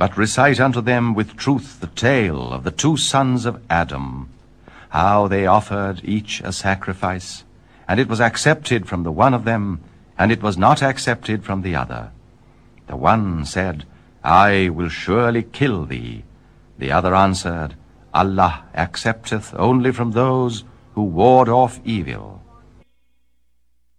but recite unto them with truth the tale of the two sons of Adam, how they offered each a sacrifice, and it was accepted from the one of them, and it was not accepted from the other. The one said, I will surely kill thee. The other answered, Allah accepteth only from those who ward off evil.